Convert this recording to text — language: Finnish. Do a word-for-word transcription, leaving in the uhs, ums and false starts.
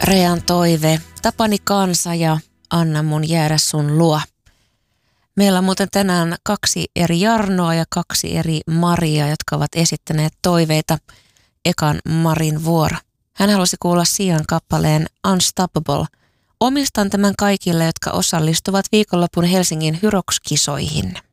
Rean toive, Tapani kansa ja anna mun jäädä sun luo. Meillä on muuten tänään kaksi eri Jarnoa ja kaksi eri Maria, jotka ovat esittäneet toiveita. Ekan Marin vuoro. Hän halusi kuulla Sian kappaleen Unstoppable. Omistan tämän kaikille, jotka osallistuvat viikonlopun Helsingin Hyrox-kisoihin.